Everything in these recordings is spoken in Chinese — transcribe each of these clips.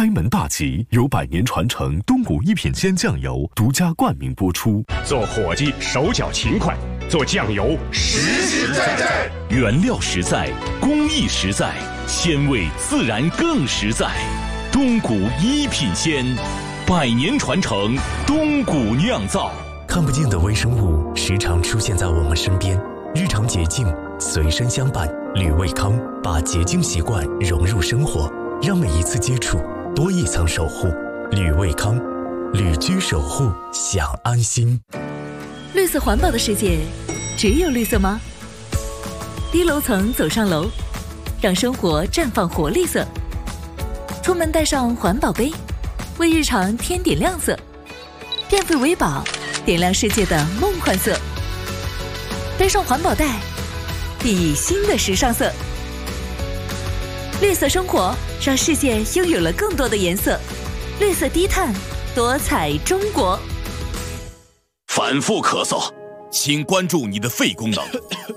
开门大吉由百年传承东谷一品鲜酱油独家冠名播出。 做伙计手脚勤快，做酱油实实在在， 原料实在，工艺实在，鲜味自然更实在。东谷一品鲜，百年传承，东谷酿造。 看不见的微生物时常出现在我们身边，日常洁净随身相伴。吕卫康把洁净习惯融入生活，让每一次接触多一层守护。吕卫康，旅居守护，享安心。 绿色环保的世界，只有绿色吗？低楼层走上楼，让生活绽放活力色。出门带上环保杯，为日常添点亮色。电费为宝，点亮世界的梦幻色。背上环保袋，熠熠新的时尚色。绿色生活，让世界拥有了更多的颜色。绿色低碳，多彩中国。 反复咳嗽，请关注你的肺功能。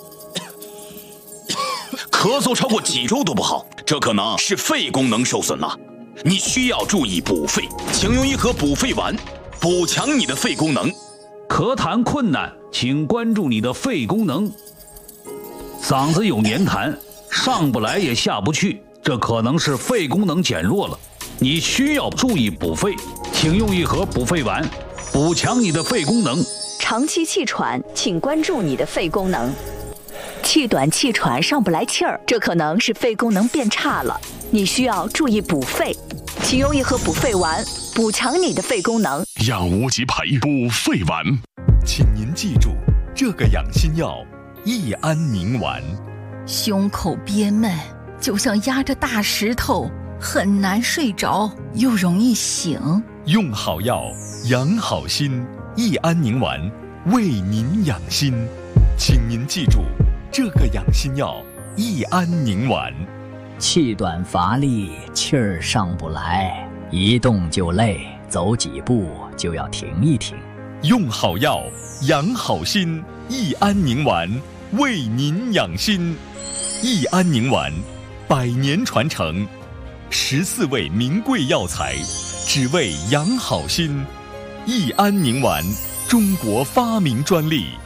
咳嗽超过几周都不好，这可能是肺功能受损了。你需要注意补肺，请用一盒补肺丸，补强你的肺功能。 咳痰困难，请关注你的肺功能。嗓子有黏痰，上不来也下不去，这可能是肺功能减弱了。你需要注意补肺，请用一盒补肺丸，补强你的肺功能。 长期气喘，请关注你的肺功能。气短气喘上不来气儿，这可能是肺功能变差了，你需要注意补肺，请用一盒补肺丸，补强你的肺功能。 养无极培补肺丸， 请您记住这个养心药：益安宁丸。 胸口憋闷，就像压着大石头，很难睡着，又容易醒。 用好药，养好心。益安宁丸为您养心，请您记住这个养心药：益安宁丸。 气短乏力，气儿上不来，一动就累，走几步就要停一停。 用好药，养好心。益安宁丸为您养心。益安宁丸百年传承，14味名贵药材，只为养好心。益安宁丸，中国发明专利。